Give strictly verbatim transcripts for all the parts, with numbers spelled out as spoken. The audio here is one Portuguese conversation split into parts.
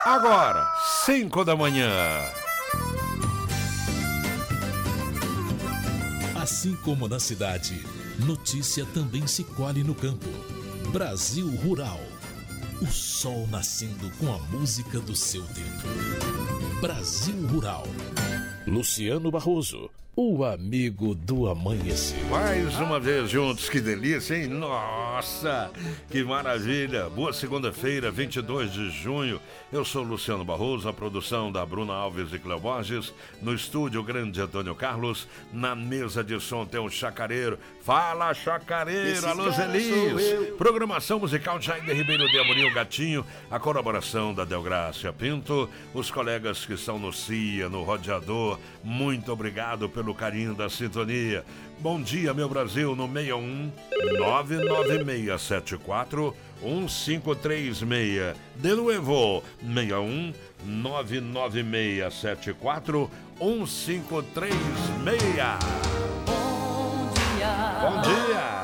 Agora, cinco da manhã. Assim como na cidade, notícia também se colhe no campo. Brasil Rural. O sol nascendo com a música do seu tempo. Brasil Rural. Luciano Barroso, o amigo do amanhecer. Mais uma vez juntos, que delícia, hein? Nossa, que maravilha. Boa segunda-feira, vinte e dois de junho. Eu sou Luciano Barroso, a produção da Bruna Alves e Cleo Borges. No estúdio, o grande Antônio Carlos. Na mesa de som tem o Chacareiro. Fala, Chacareiro, alô Zelis. Programação musical de Jair Ribeiro de Amorim, o Gatinho. A colaboração da Delgrácia Pinto. Os colegas que estão no C I A, no Rodeador. Muito obrigado pelo carinho da sintonia. Bom dia, meu Brasil, no seis um nove nove seis sete quatro um cinco três seis. De novo, seis um nove nove seis sete quatro um cinco três seis. Bom dia. Bom dia.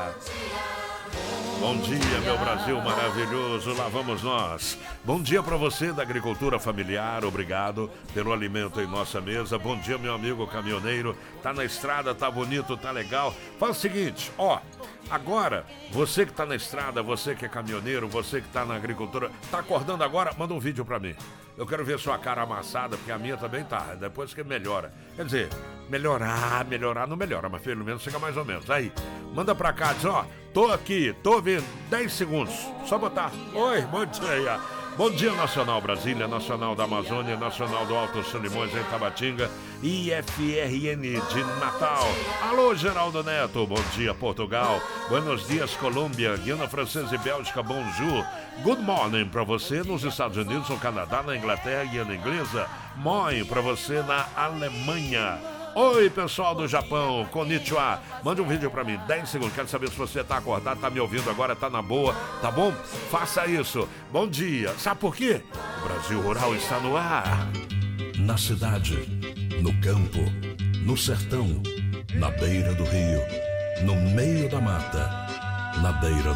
Bom dia, meu Brasil maravilhoso, lá vamos nós. Bom dia para você da agricultura familiar, obrigado pelo alimento em nossa mesa. Bom dia, meu amigo caminhoneiro, tá na estrada, tá bonito, tá legal. Faz o seguinte, ó, agora, você que tá na estrada, você que é caminhoneiro, você que tá na agricultura, tá acordando agora, manda um vídeo para mim. Eu quero ver sua cara amassada, porque a minha também tá, depois que melhora. Quer dizer, melhorar, melhorar não melhora, mas pelo menos chega mais ou menos. Aí, manda pra cá, diz, ó, tô aqui, tô ouvindo, dez segundos, só botar. Oi, bom dia. Bom dia, Nacional Brasília, Nacional da Amazônia, Nacional do Alto Solimões em Tabatinga, I F R N de Natal. Alô, Geraldo Neto, bom dia, Portugal. Buenos dias, Colômbia, Guiana Francesa e Bélgica, bonjour. Good morning pra você nos Estados Unidos, no Canadá, na Inglaterra, Guiana Inglesa. Moi pra você na Alemanha. Oi, pessoal do Japão, konnichiwa. Mande um vídeo pra mim, dez segundos. Quero saber se você tá acordado, tá me ouvindo agora, tá na boa, tá bom? Faça isso. Bom dia. Sabe por quê? O Brasil Rural está no ar. Na cidade, no campo, no sertão, na beira do rio, no meio da mata, na beira do